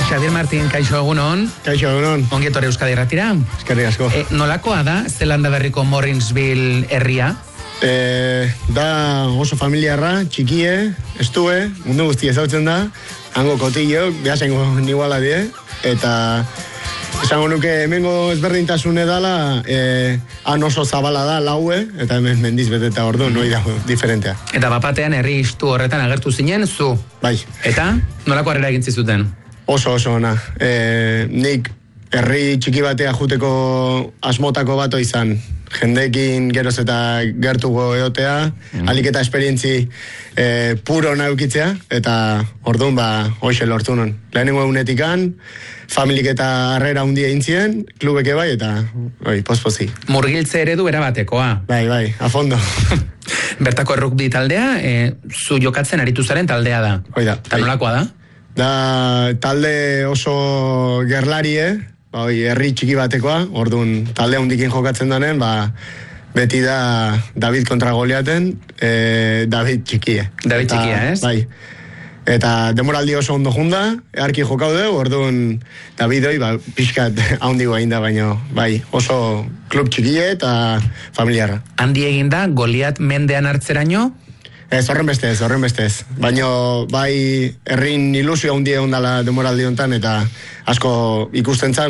Xavier Martín, kaixo egunon. Kaixo egunon. Ongi etorri Euskadi Irratira. Eskerrik asko. Nolakoa da Zelanda Berriko Morrinsville herria? Da oso familiarra, txikie, estue, mundu guzti ezautzen da, hango kotillo, behasengo niguala die, eta esango nuke hemengo ezberdintasune dala, han oso zabala da, laue, eta hemen mendiz beteta ordu, noi da diferentea. Eta bapatean herri istu horretan agertu zinen, zu. Bai. Eta nolako harrera egin zizuten? Oso ona. Nik herri txiki batea juteko asmotako bato izan. Jendekin geroz eta gertugo egotea, alik eta esperientzi puro naukitzea, eta orduan hoxe lortu non. Lehenengo egunetikan, familik eta harrera hundia intzien, klubeke bai, eta pospozi. Murgiltze eredu erabatekoa. Bai, a fondo. Bertako errukbi taldea, zu jokatzen aritu zaren taldea da. Hoi da. Eta nolakoa da? Da talde oso gerlarie, herri txiki batekoa, orduan talde hundikin jokatzen danen, beti da David kontra Goliaten, David txikie. David txikia, ez? Bai. Eta demoraldi oso ondo junda, earki jokaude, orduan Davidoi, pixkat haundigo egin da, baina oso klub txikie eta familiarra. Handi egin da, Goliat mendean hartzeraino? Ez, horren bestez. Baina herrin ilusio handi egon dala demoraldi honetan, eta asko ikusten zan,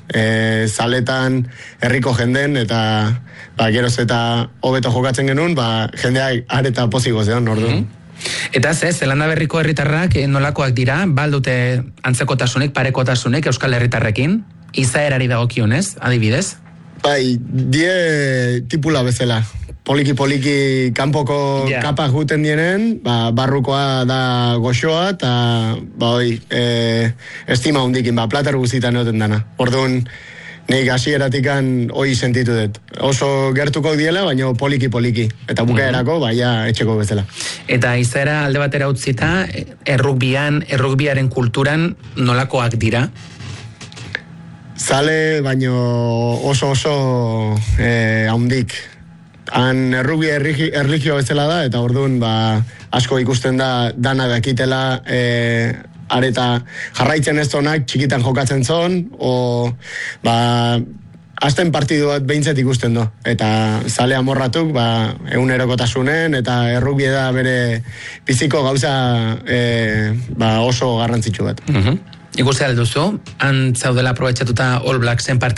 zaletan herriko jenden, eta geroz eta hobeto jokatzen genuen, jendeak areta poziko zeon, orduan. Eta Zelanda Berriko herritarrak nolakoak dira, baldute antzekotasunik, parekotasunik Euskal Herritarrekin, izaerari dagokionez, adibidez? Die tipula bezala. Poliki kanpoko kapa juten dienen, barrukoa da goxoa, eta estima hundikin, plater guzitan egoten dana. Orduan, nik hasieratik hoi sentitu dut. Oso gertuko diela, baina poliki. Eta bukaerako, etxeko bezala. Eta izaera alde batera utzita, errugbiaren kulturan nolakoak dira? Zale, baina oso haundik. Han errugbi erlijio bezala da, eta orduan asko ikusten da dana dakitela areta jarraitzen ez zonak txikitan jokatzen zon, azten partidu bat behintzet ikusten do. Eta zale amorratuk egunerokotasunen, eta errugbi da bere biziko gauza oso garrantzitsu bat. Ikusi alduzu, han zaudela aprobetxatuta All Blacksen